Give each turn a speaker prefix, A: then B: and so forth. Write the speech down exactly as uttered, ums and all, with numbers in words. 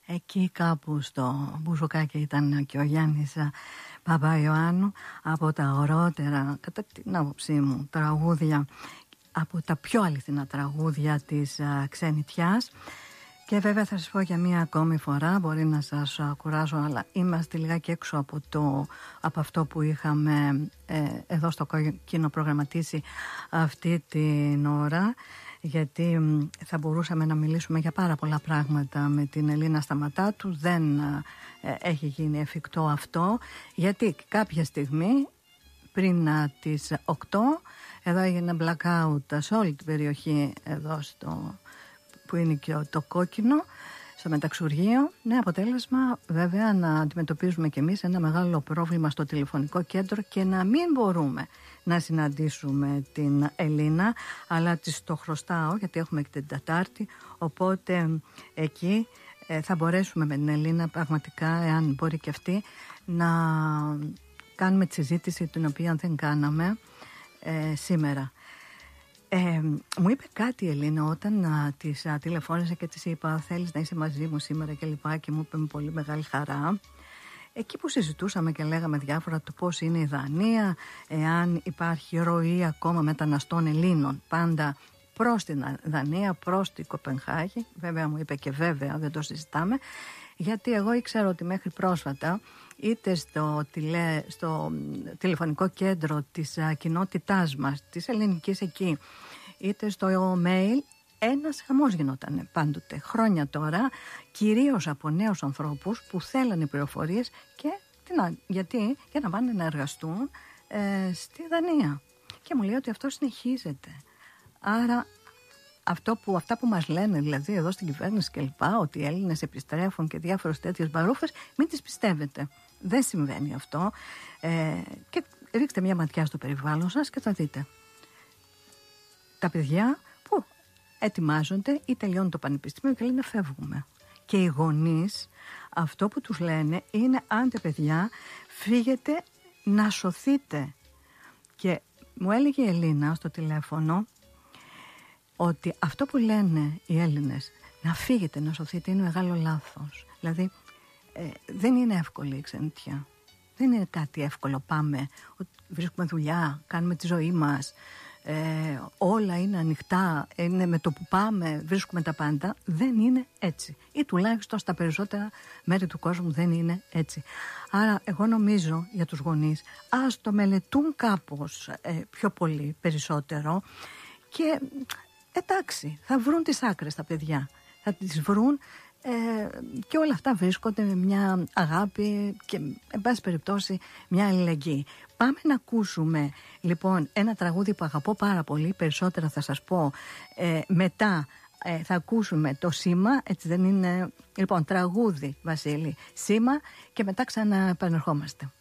A: Εκεί κάπου στο Μπουζουκάκι ήταν και ο Γιάννης Παπαϊωάννου, από τα ωραιότερα, κατά την άποψή μου, τραγούδια, από τα πιο αληθινά τραγούδια της α, ξενιτιάς. Και βέβαια θα σας πω για μία ακόμη φορά, μπορεί να σας κουράσω, αλλά είμαστε λιγάκι έξω από, το, από αυτό που είχαμε ε, εδώ στο Κόκκινο προγραμματίσει αυτή την ώρα, γιατί θα μπορούσαμε να μιλήσουμε για πάρα πολλά πράγματα με την Ελίνα Σταματάτου. Δεν ε, έχει γίνει εφικτό αυτό, γιατί κάποια στιγμή πριν ε, τις οκτώ εδώ έγινε blackout σε όλη την περιοχή εδώ στο, που είναι και το Κόκκινο, στο Μεταξουργείο. Ναι, αποτέλεσμα βέβαια να αντιμετωπίζουμε κι εμείς ένα μεγάλο πρόβλημα στο τηλεφωνικό κέντρο και να μην μπορούμε να συναντήσουμε την Ελίνα, αλλά της το χρωστάω γιατί έχουμε και την Τετάρτη, οπότε εκεί ε, θα μπορέσουμε με την Ελίνα πραγματικά, εάν μπορεί και αυτή, να κάνουμε τη συζήτηση την οποία δεν κάναμε ε, σήμερα. Ε, μου είπε κάτι η Ελίνα όταν α, της α, τηλεφώνησα και της είπα θέλεις να είσαι μαζί μου σήμερα και λοιπά, και μου είπε με πολύ μεγάλη χαρά. Εκεί που συζητούσαμε και λέγαμε διάφορα του πώς είναι η Δανία, εάν υπάρχει ροή ακόμα μεταναστών Ελλήνων πάντα προς την Δανία, προς την Κοπενχάγη. Βέβαια μου είπε και βέβαια, δεν το συζητάμε, γιατί εγώ ήξερα ότι μέχρι πρόσφατα είτε στο, τηλε, στο τηλεφωνικό κέντρο της α, κοινότητάς μας, της ελληνικής εκεί, είτε στο mail, ένας χαμός γινόταν πάντοτε, χρόνια τώρα, κυρίως από νέους ανθρώπους που θέλανε πληροφορίες και τι, γιατί, για να πάνε να εργαστούν ε, στη Δανία. Και μου λέει ότι αυτό συνεχίζεται. Άρα αυτό που, αυτά που μας λένε δηλαδή εδώ στην κυβέρνηση και λοιπά, ότι οι Έλληνες επιστρέφουν και διάφορες τέτοιες μπαρούφες, μην τις πιστεύετε. Δεν συμβαίνει αυτό. Ε, και ρίξτε μια ματιά στο περιβάλλον σας και θα δείτε. Τα παιδιά που ετοιμάζονται ή τελειώνουν το πανεπιστήμιο και λένε να φεύγουμε. Και οι γονείς αυτό που τους λένε είναι άντε παιδιά, φύγετε να σωθείτε. Και μου έλεγε η Ελίνα στο τηλέφωνο ότι αυτό που λένε οι Έλληνες, να φύγετε να σωθείτε, είναι μεγάλο λάθος. Δηλαδή ε, δεν είναι εύκολη η ξενιτιά. Δεν είναι κάτι εύκολο, πάμε, βρίσκουμε δουλειά, κάνουμε τη ζωή μας, ε, όλα είναι ανοιχτά, είναι με το που πάμε, βρίσκουμε τα πάντα. Δεν είναι έτσι. Ή τουλάχιστον στα περισσότερα μέρη του κόσμου δεν είναι έτσι. Άρα εγώ νομίζω για τους γονείς, ας το μελετούν κάπως ε, πιο πολύ, περισσότερο, και εντάξει, θα βρουν τις άκρες τα παιδιά. Θα τις βρουν ε, και όλα αυτά βρίσκονται με μια αγάπη και εν πάση περιπτώσει μια αλληλεγγύη. Πάμε να ακούσουμε λοιπόν ένα τραγούδι που αγαπώ πάρα πολύ, περισσότερα θα σας πω ε, μετά. Ε, θα ακούσουμε το Σήμα, έτσι δεν είναι? Λοιπόν, τραγούδι Βασίλη, Σήμα, και μετά ξαναεπανερχόμαστε.